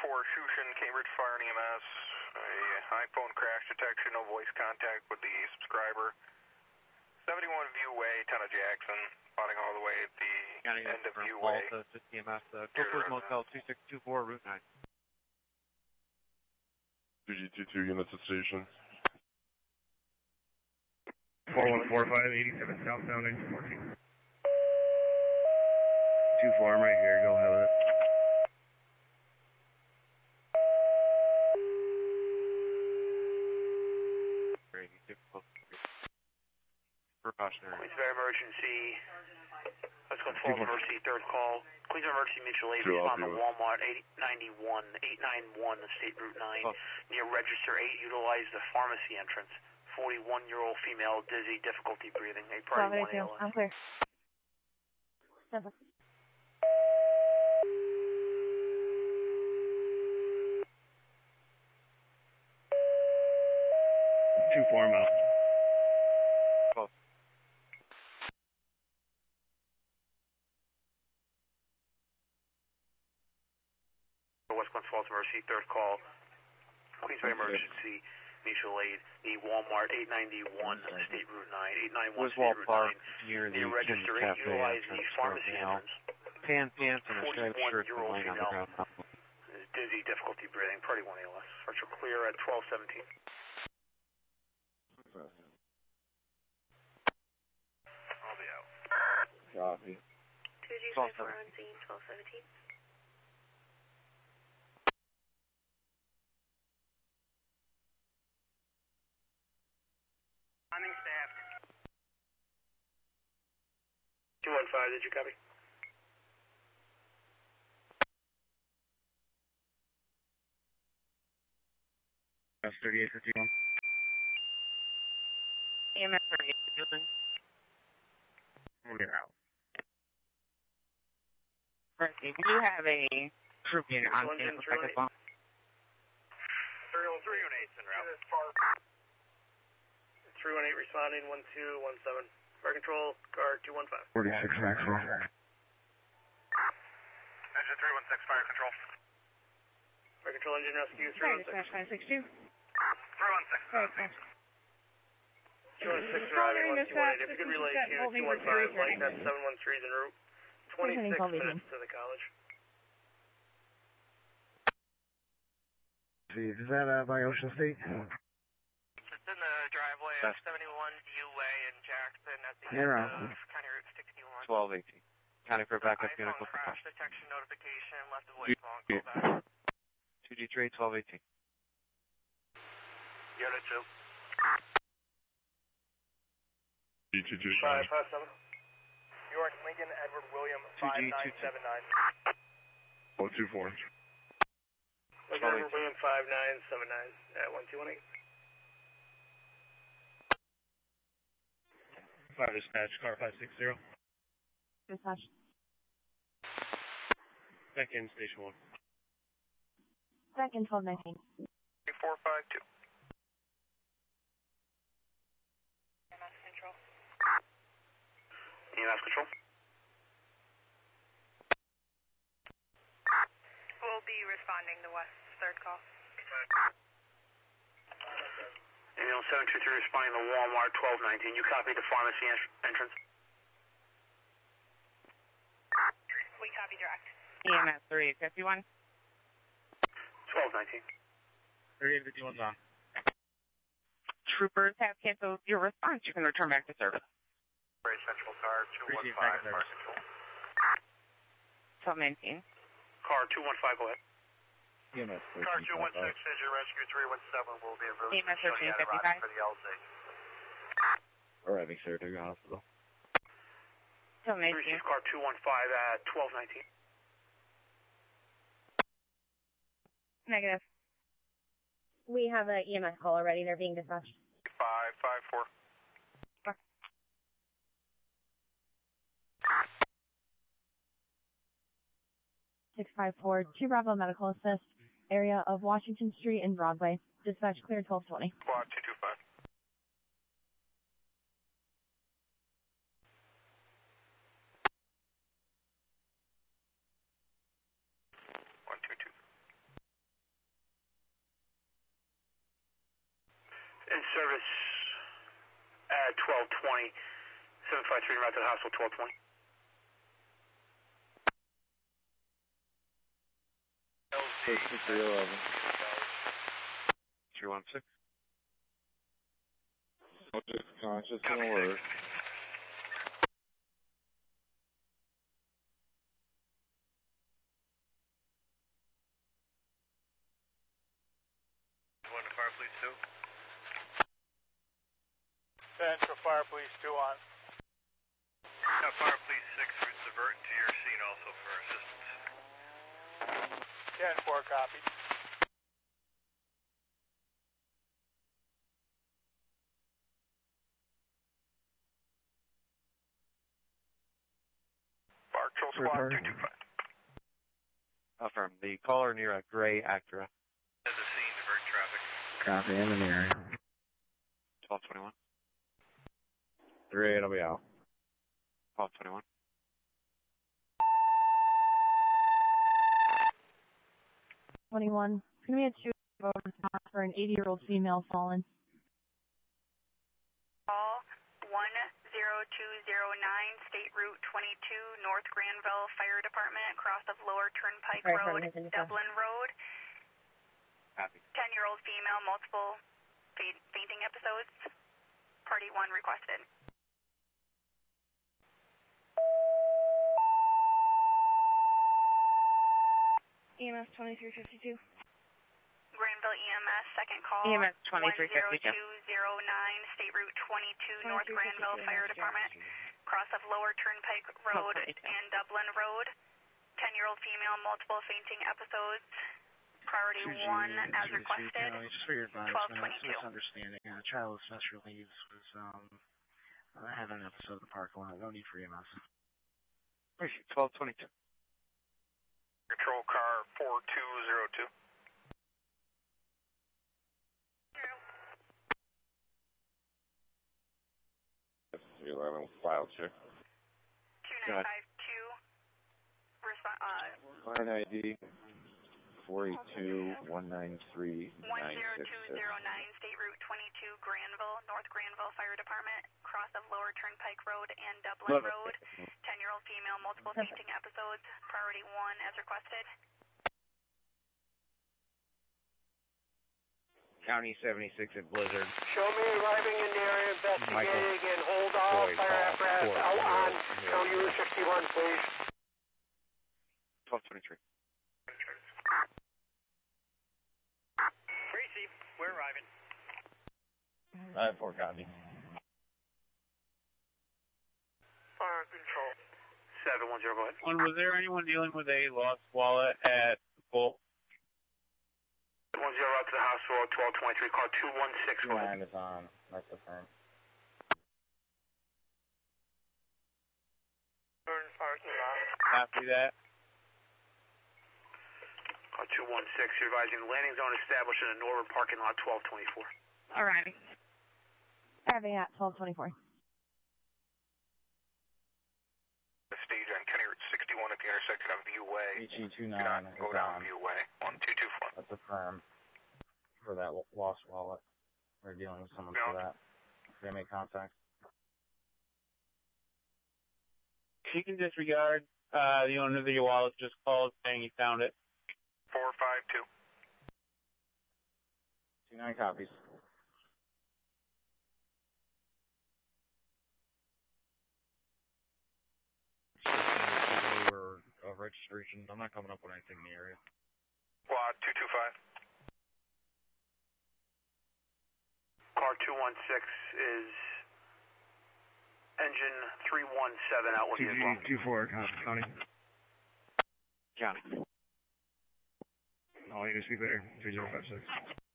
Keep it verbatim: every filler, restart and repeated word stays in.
for Shushin, Cambridge Fire and E M S. A iPhone crash detection, no voice contact with the subscriber. seventy-one Viewway, Town of Jackson, spotting all the way at the County end of from Viewway. Malta, just E M S, uh, Cookwood Motel two six two four, Route nine. two G two two units at station. four one four five, eighty-seven southbound, engine fourteen. two four, I'm right here, go ahead with it. Very difficult. Precautionary. Queensboro emergency. Let's go twelve emergency, third call. Queensboro emergency mutual aid, respond to Walmart eight ninety-one, eight ninety-one, State Route nine. Oh. Near Register eight, utilize the pharmacy entrance. forty-one-year-old female, dizzy, difficulty breathing. A priority one A L S. I'm clear. Seven. two four, I'm out. twelve. Westbound Falls emergency, third call. Queensboro emergency, mutual aid. The Walmart eight ninety-one, State Route nine. eight ninety-one, State Route Park, nine. near the Register eight, utilize the pharmacy entrance. Tan pants and a striped shirt from laying on the ground. Dizzy, difficulty breathing, party one A L S. Virtual clear at twelve seventeen. I'll be out. Copy. two G five four on scene, twelve seventeen. Timing staffed. two one five, did you copy? That's thirty-eight fifty-one. E M S thirty-eight fifty-one. We're out. Mercy, we do have a troop unit on scene. It looks like a bomb. three one eight en route. three one eight responding, one two one seven. Fire control, car two one five. forty-six maximum. Engine three one six, fire control. Fire control, engine rescue, three one six. five six two. three one six. two one six arriving, one two one eight. If you could relay to two one five, like that seven one three is en route. twenty-six minutes to the college. Is that uh, by Ocean State? It's in the driveway of seventy-one Viewway in Jackson at the Yeah, end of County Route sixty-one. twelve eighteen. County for backup unit. iPhone crash detection notification, left a voicemail and call back. two G three, twelve eighteen. Unit two. G two two five five seven. York Lincoln Edward William five nine seven nine. one two four. Lincoln Edward William five nine seven nine at one two one eight. Fire dispatch, car five six zero. Dispatch. Back in station one. Second, twelve nineteen. four five two. E M S control. E M S control. We'll be responding to West, third call. Ambulance seven two three responding to Walmart twelve nineteen. You copied the pharmacy en entrance? We copy direct. E M S three fifty-one. twelve nineteen. thirty-eight fifty-one's on. Troopers have canceled your response. You can return back to service. Very central car two one five, fire control. twelve nineteen. Car two one five, go ahead. E M S Car two one six, engine rescue three one seven will be available. E M S thirteen fifty-five. For the L Z. Arriving Saratoga Hospital. twelve nineteen. Receive car two one five at twelve nineteen. Negative. We have an E M S call already. They're being dispatched. five five four. six five four, two Bravo Medical Assist, area of Washington Street and Broadway. Dispatch clear twelve twenty. Squad two two five. one two two. service at twelve twenty. seven five three route to the hospital, twelve twenty. three eleven. three one six. Subject conscious and alert. One to Fire Police two. Central Fire Police two on. Yeah, Fire Police six, route divert to your scene also for assistance. ten four copy. Fire Patrol Squad two two five. Affirm. The caller near a gray Acura. At the scene, divert traffic. Copy, I'm in the area. twelve twenty-one. three eight, I'll be out. twelve twenty-one. twenty-one. It's going to be a two over response for an eighty-year-old female fallen. Call one zero two zero nine, State Route twenty-two, North Granville Fire Department, cross of Lower Turnpike Right, Road, right, Dublin Road. Copy. ten-year-old female, multiple faint- fainting episodes. Party one requested. E M S twenty-three fifty-two. Granville E M S, second call. E M S twenty-three fifty-two. one zero two zero nine, State Route twenty-two, North Granville Fire Department, cross of Lower Turnpike Road and Dublin Road. ten-year-old female, multiple fainting episodes. Priority one as requested. Just for your advice, twelve man, twenty-two. it's misunderstanding. Uh, the child with special needs was um, uh, having an episode in the parking lot. No need for E M S. twelve twenty-two. Control car four two zero two. three eleven, file check. two nine five two. Resp- uh, Line I D four eight two one nine three nine six six. one zero two zero nine, State Route twenty-two, Granville, North Granville Fire Department, cross of Lower Turnpike Road and Dublin Love it. Road. ten-year-old female, multiple fainting episodes. Priority one as requested. County seventy-six at Blizzard. Show me arriving in the area investigating Michael. and hold all Boy, fire call apparatus four, out on zero, County zero. Route sixty-one, please. twelve twenty-three. Tracy, we're arriving. I have four copy. Fire control. seven one zero, go ahead. One, was there anyone dealing with a lost wallet at Bolt? one zero out to the hospital, twelve twenty-three, call two one six, go ahead. Line is on. That's the firm. Copy that. Call two one six, you're advising landing zone established in the northern parking lot, twelve twenty-four. Arriving. Arriving at twelve twenty-four. Stage on County Route sixty-one at the intersection of View Way. H E two Do not nine go is down on. View Way. one two two four. That's the firm for that lost wallet. We're dealing with someone for that. If they make contact. She can disregard. Uh, the owner of the wallet just called saying he found it. four five two. Two nine copies. Or uh, registration. I'm not coming up with anything in the area. Quad two two five. Car two one six is engine three one seven out with you as well. two four, County. County. All you can speak there. three zero five six.